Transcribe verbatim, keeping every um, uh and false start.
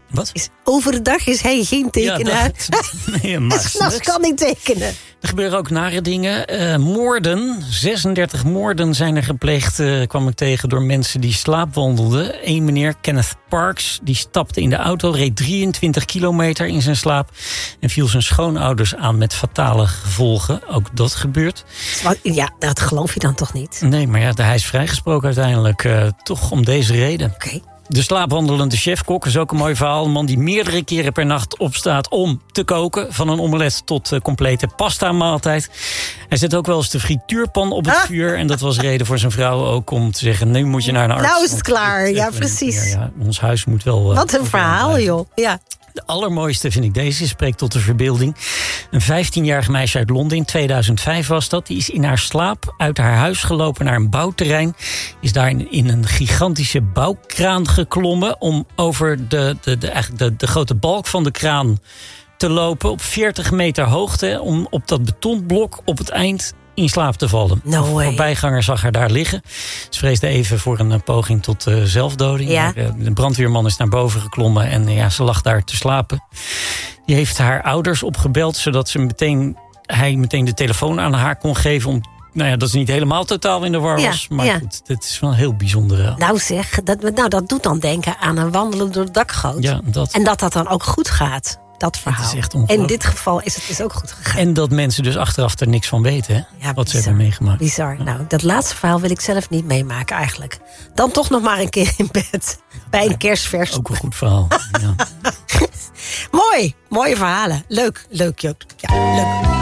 Wat? Is, overdag is hij geen tekenaar. Ja, dat, nee, maar s'nachts kan hij tekenen. Er gebeuren ook nare dingen. Uh, moorden, zesendertig moorden zijn er gepleegd, uh, kwam ik tegen, door mensen die slaapwandelden. Eén meneer, Kenneth Parks, die stapte in de auto, reed drieëntwintig kilometer in zijn slaap en viel zijn schoonouders aan met fatale gevolgen. Ook dat gebeurt. Ja, dat geloof je dan toch niet? Nee, maar ja, hij is vrijgesproken uiteindelijk, uh, toch om deze reden. Oké. Okay. De slaapwandelende chefkok is ook een mooi verhaal. Een man die meerdere keren per nacht opstaat om te koken. Van een omelet tot uh, complete pasta maaltijd. Hij zet ook wel eens de frituurpan op het ah. vuur. En dat was reden voor zijn vrouw ook om te zeggen, nu moet je naar een arts. Nou is het klaar, ja precies. Ja, ja, ons huis moet wel... Uh, Wat een verhaal joh, ja. De allermooiste vind ik deze, spreekt tot de verbeelding. Een vijftienjarig meisje uit Londen, in tweeduizend vijf was dat. Die is in haar slaap uit haar huis gelopen naar een bouwterrein. Is daar in, in een gigantische bouwkraan geklommen om over de, de, de, eigenlijk de, de grote balk van de kraan te lopen. Op veertig meter hoogte, om op dat betonblok op het eind in slaap te vallen. No way. Een voorbijganger zag haar daar liggen. Ze vreesde even voor een poging tot uh, zelfdoding. Ja. De brandweerman is naar boven geklommen en uh, ja, ze lag daar te slapen. Die heeft haar ouders opgebeld, zodat ze meteen, hij meteen de telefoon aan haar kon geven om, nou ja, dat ze niet helemaal totaal in de war was. Ja, maar ja. goed, het is wel een heel bijzondere. Nou zeg, dat, nou, dat doet dan denken aan een wandelen door het dakgoot. Ja, dat. En dat dat dan ook goed gaat. Dat verhaal. Het is echt in dit geval is het dus ook goed gegaan. En dat mensen dus achteraf er niks van weten, hè? Ja, wat ze hebben meegemaakt. Bizar. Ja. Nou, dat laatste verhaal wil ik zelf niet meemaken eigenlijk. Dan toch nog maar een keer in bed. Bij een kerstvers. Ook een goed verhaal. Ja. Mooi. Mooie verhalen. Leuk. Leuk, Joop. Ja, leuk.